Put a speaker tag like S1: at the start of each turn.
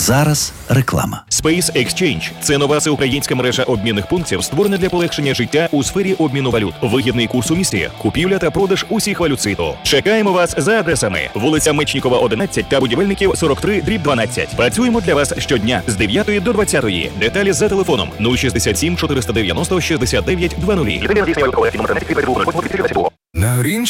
S1: зараз реклама.
S2: Space Exchange – це нова всеукраїнська мережа обмінних пунктів, створена для полегшення життя у сфері обміну валют. Вигідний курс у місті, купівля та продаж усіх валют світу. Чекаємо вас за адресами: вулиця Мечнікова, 11 та Будівельників, 43/12. Працюємо для вас щодня з 9 до 20. Деталі за телефоном 067 490 69 00.
S3: На